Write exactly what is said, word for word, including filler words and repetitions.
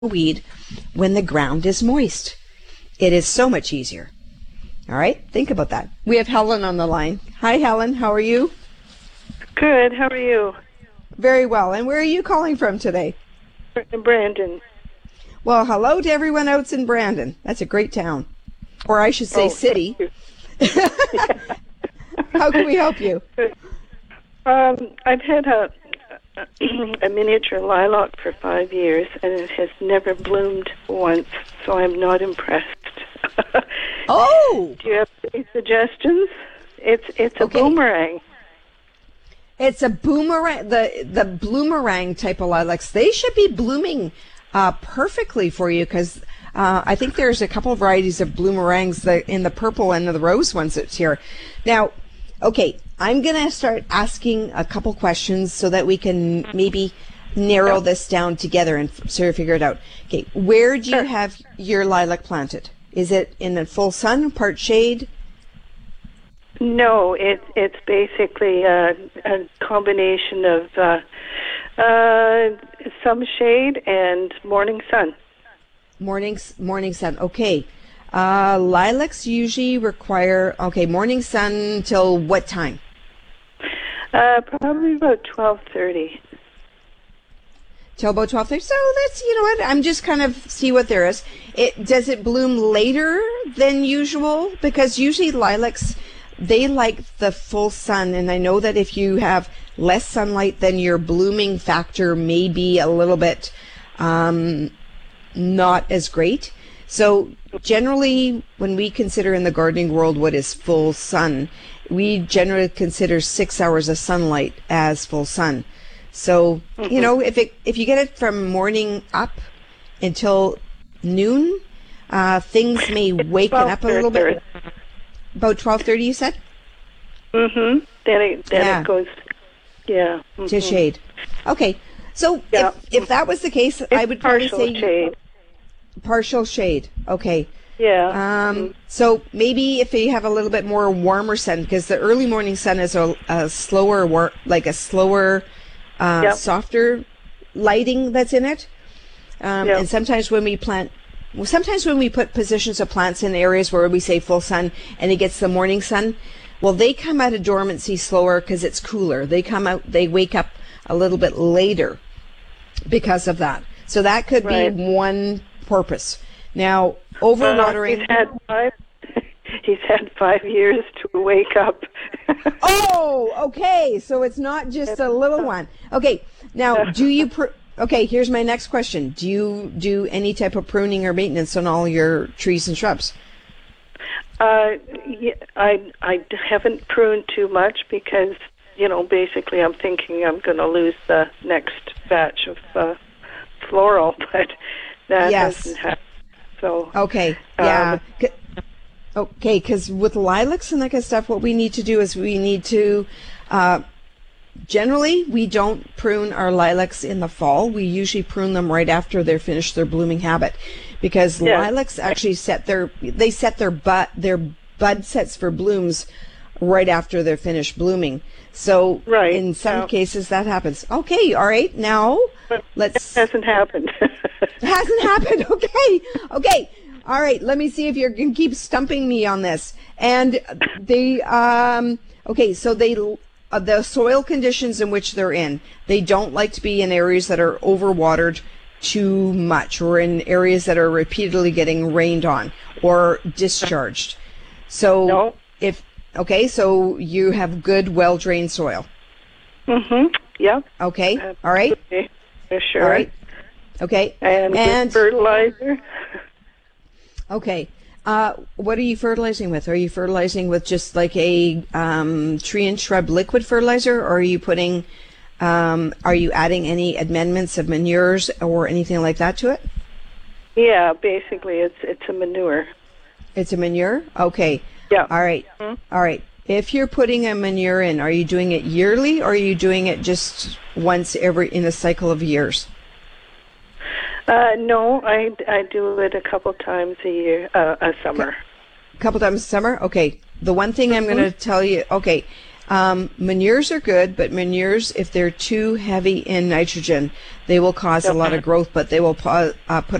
weed when the ground is moist. It is so much easier. All right, think about that. We have Helen on the line. Hi, Helen. How are you? Good. How are you? Very well. And where are you calling from today? Brandon. Well, hello to everyone out in Brandon. That's a great town. Or I should say Oh, city. How can we help you? Um, I've had a, a miniature lilac for five years, and it has never bloomed once, so I'm not impressed. Oh! Do you have any suggestions? It's it's a Okay. boomerang. It's a boomerang, the the bloomerang type of lilacs. They should be blooming uh, perfectly for you because uh, I think there's a couple of varieties of bloomerangs that in the purple and the rose ones that's here. Now, okay, I'm going to start asking a couple questions so that we can maybe narrow this down together and f- sort of figure it out. Okay, where do you Sure. have your lilac planted? Is it in the full sun, part shade? No, it's it's basically a, a combination of uh, uh, some shade and morning sun. Morning, morning sun. Okay. Uh, lilacs usually require, okay, morning sun till what time? Uh, probably about twelve thirty. Till about twelve thirty. So that's, you know what, I'm just kind of see what there is. It, does it bloom later than usual? Because usually lilacs, they like the full sun. And I know that if you have less sunlight, then your blooming factor may be a little bit um, not as great. So generally, when we consider in the gardening world what is full sun, we generally consider six hours of sunlight as full sun. So, you know, if it if you get it from morning up until noon, uh, things may waken up a little bit. About twelve thirty, you said? Mm-hmm. Then it then Yeah. it goes, yeah. To mhm. shade. Okay. So Yeah. if if that was the case, It's I would probably partial say shade. partial shade. Okay. Yeah. Um, so maybe if you have a little bit more warmer sun, because the early morning sun is a, a slower, war, like a slower, uh, Yep. softer lighting that's in it. Um, Yep. And sometimes when we plant, well, sometimes when we put positions of plants in areas where we say full sun and it gets the morning sun, well, they come out of dormancy slower because it's cooler. They come out, they wake up a little bit later because of that. So that could Right. be one purpose. Now, Uh, overwatering. he's had five. He's had five years to wake up. Oh, okay. So it's not just a little one. Okay. Now, do you? Pr- okay. Here's my next question. Do you do any type of pruning or maintenance on all your trees and shrubs? Uh, yeah, I I haven't pruned too much because you know basically I'm thinking I'm going to lose the next batch of uh, floral, but that Yes. hasn't happened. So Okay. Um, Yeah. C- okay. Because with lilacs and that kind of stuff, what we need to do is we need to. Uh, Generally, we don't prune our lilacs in the fall. We usually prune them right after they're finished their blooming habit, because Yeah. lilacs actually set their they set their bud their bud sets for blooms right after they're finished blooming. So Right, in some yeah. cases that happens. Okay, all right. Now let's hasn't happened. hasn't happened. Okay. Okay. All right. Let me see if you can keep stumping me on this. And they, um, okay. So they, uh, the soil conditions in which they're in, they don't like to be in areas that are overwatered too much or in areas that are repeatedly getting rained on or discharged. So No. if, okay. So you have good, well drained soil. Mhm. Yep. Okay. All right. Okay. Yeah, sure. All right. Okay. And, And fertilizer. okay. Uh, what are you fertilizing with? Are you fertilizing with just like a um, tree and shrub liquid fertilizer, or are you putting, um, are you adding any amendments of manures or anything like that to it? Yeah, basically it's it's a manure. It's a manure? Okay. Yeah. All right. Mhm. All right. If you're putting a manure in, are you doing it yearly or are you doing it just once every in a cycle of years? Uh, no, I, I do it a couple times a year, uh, a summer. A couple times a summer? Okay. The one thing I'm going to tell you, okay, Um, manures are good, but manures, if they're too heavy in nitrogen, they will cause a lot of growth, but they will po- uh, put